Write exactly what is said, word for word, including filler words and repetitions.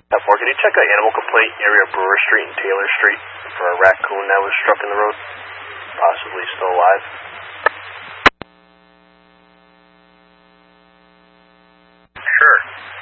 F four, can you check an animal complaint area Brewer Street and Taylor Street for a raccoon that was struck in the road? Possibly still alive. Sure.